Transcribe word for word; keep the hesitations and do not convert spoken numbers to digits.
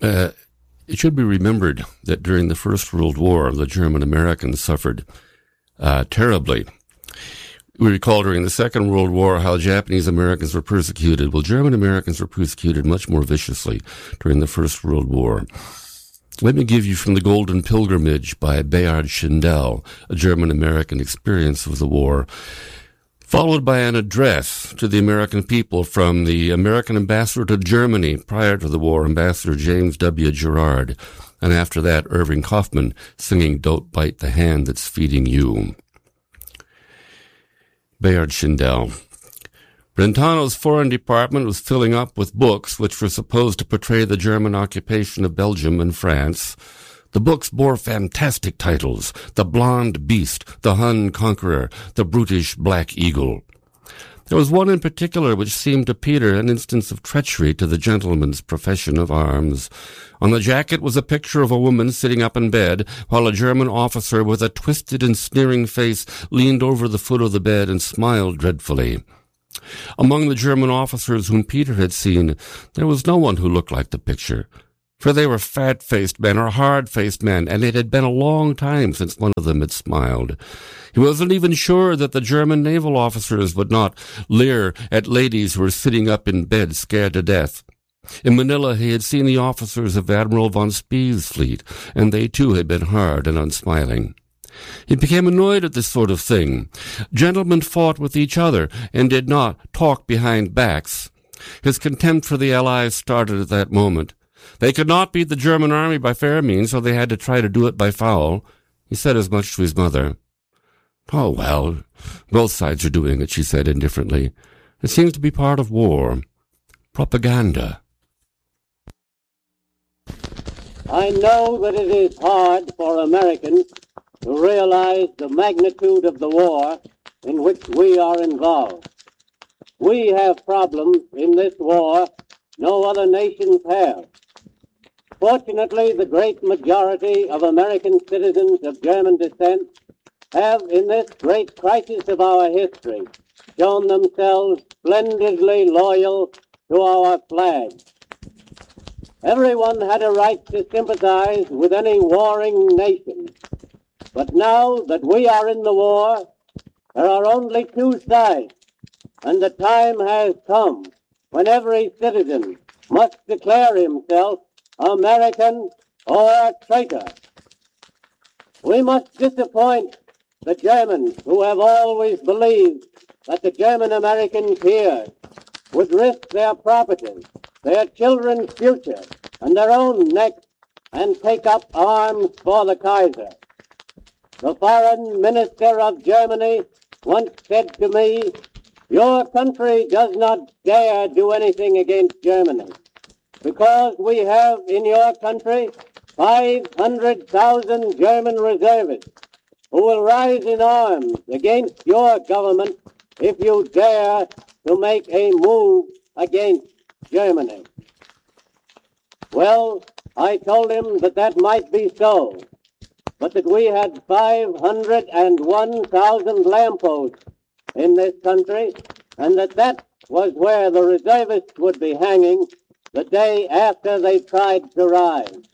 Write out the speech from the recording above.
Uh, it should be remembered that during the First World War, the German Americans suffered uh, terribly. We recall during the Second World War how Japanese Americans were persecuted. Well, German Americans were persecuted much more viciously during the First World War. Let me give you from The Golden Pilgrimage by Bayard Schindel, a German-American experience of the war, followed by an address to the American people from the American ambassador to Germany prior to the war, Ambassador James W. Gerard, and after that, Irving Kaufman singing Don't Bite the Hand That's Feeding You. Bayard Schindel. Brentano's foreign department was filling up with books which were supposed to portray the German occupation of Belgium and France. The books bore fantastic titles: The Blonde Beast, The Hun Conqueror, The Brutish Black Eagle. There was one in particular which seemed to Peter an instance of treachery to the gentleman's profession of arms. On the jacket was a picture of a woman sitting up in bed, while a German officer with a twisted and sneering face leaned over the foot of the bed and smiled dreadfully. Among the German officers whom Peter had seen, there was no one who looked like the picture, for they were fat-faced men or hard-faced men, and it had been a long time since one of them had smiled. He wasn't even sure that the German naval officers would not leer at ladies who were sitting up in bed scared to death. In Manila he had seen the officers of Admiral von Spee's fleet, and they too had been hard and unsmiling. He became annoyed at this sort of thing. Gentlemen fought with each other and did not talk behind backs. His contempt for the Allies started at that moment. They could not beat the German army by fair means, so they had to try to do it by foul. He said as much to his mother. "Oh, well, both sides are doing it," she said indifferently. "It seems to be part of war. Propaganda." I know that it is hard for Americans to realize the magnitude of the war in which we are involved. We have problems in this war no other nations have. Fortunately, the great majority of American citizens of German descent have, in this great crisis of our history, shown themselves splendidly loyal to our flag. Everyone had a right to sympathize with any warring nation. But now that we are in the war, there are only two sides, and the time has come when every citizen must declare himself American or traitor. We must disappoint the Germans who have always believed that the German-American peers would risk their property, their children's future, and their own necks and take up arms for the Kaiser. The foreign minister of Germany once said to me, "Your country does not dare do anything against Germany, because we have in your country five hundred thousand German reservists who will rise in arms against your government if you dare to make a move against Germany." Well, I told him that that might be so, but that we had five hundred one thousand lampposts in this country, and that that was where the reservists would be hanging the day after they tried to rise.